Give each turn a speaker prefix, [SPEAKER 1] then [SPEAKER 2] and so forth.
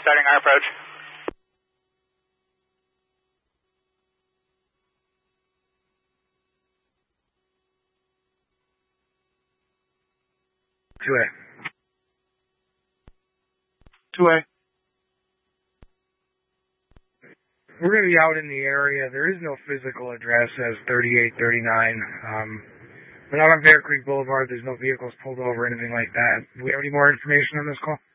[SPEAKER 1] starting our approach.
[SPEAKER 2] Two-way.
[SPEAKER 3] We're going to be out in the area. There is no physical address as 3839. But out on Bear Creek Boulevard, there's no vehicles pulled over or anything like that. Do we have any more information on this call?